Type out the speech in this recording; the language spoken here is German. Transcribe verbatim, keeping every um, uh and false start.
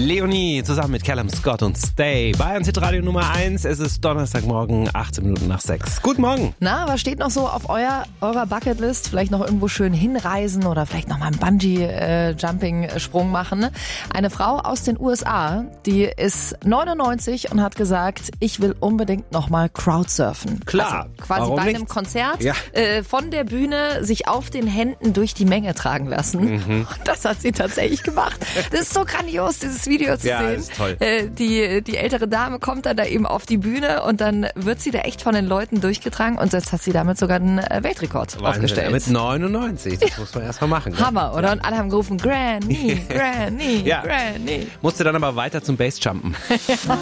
Leonie zusammen mit Callum Scott und Stay bei uns Radio Nummer eins. Es ist Donnerstagmorgen, achtzehn Minuten nach sechs. Guten Morgen. Na, was steht noch so auf euer, eurer Bucketlist? Vielleicht noch irgendwo schön hinreisen oder vielleicht noch mal einen Bungee-Jumping-Sprung machen. Eine Frau aus den U S A, die ist neunundneunzig und hat gesagt, ich will unbedingt noch mal Crowdsurfen. Klar. Also quasi Warum bei nicht? einem Konzert Ja. äh, von der Bühne sich auf den Händen durch die Menge tragen lassen. Mhm. Und das hat sie tatsächlich gemacht. Das ist so grandios, dieses Video zu Ja, sehen. das ist toll. Äh, die, die ältere Dame kommt dann da eben auf die Bühne und dann wird sie da echt von den Leuten durchgetragen und jetzt hat sie damit sogar einen äh, Weltrekord Wahnsinn. aufgestellt. Mit neunundneunzig, das muss man erstmal machen. Gell? Hammer, oder? Und alle haben gerufen, Granny, Granny, Ja. Granny. Musste dann aber weiter zum Basejumpen.